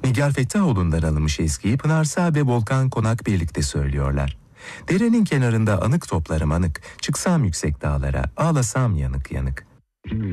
Nigar Fettahoğlu'ndan alınmış ezgiyi Pınar Sağ ve Volkan Konak birlikte söylüyorlar. Derenin kenarında anık toplarım anık, çıksam yüksek dağlara, ağlasam yanık yanık.